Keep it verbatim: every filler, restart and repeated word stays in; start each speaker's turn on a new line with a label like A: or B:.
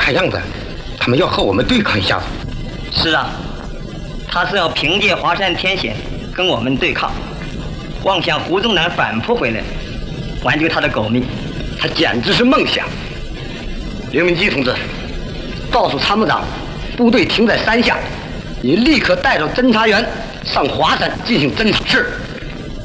A: 看样子，他们要和我们对抗一下子。
B: 是啊，他是要凭借华山天险跟我们对抗，妄想胡宗南反扑回来，挽救他的狗命，他简直是梦想。刘明基同志，告诉参谋长，部队停在山下，你立刻带着侦察员上华山进行侦查。是。